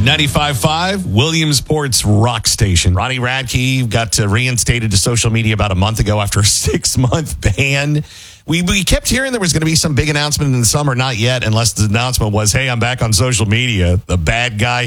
95.5, Williamsport's rock station. Ronnie Radke got reinstated to social media about a month ago after a 6-month ban. We kept hearing there was going to be some big announcement in the summer. Not yet, unless the announcement was, hey, I'm back on social media. The bad guy